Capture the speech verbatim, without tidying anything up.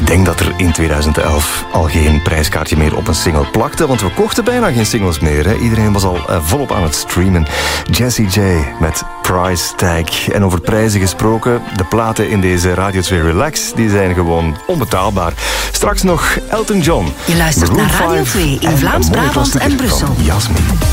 denk dat er in tweeduizend elf al geen prijskaartje meer op een single plakte, want we kochten bijna geen singles meer. Hè. Iedereen was al uh, volop aan het streamen. Jessie J met Price Tag. En over prijzen gesproken, de platen in deze Radio twee Relax, die zijn gewoon onbetaalbaar. Straks nog Elton John. Je luistert naar Radio twee in Vlaams-Brabant en Brussel. Jasmin.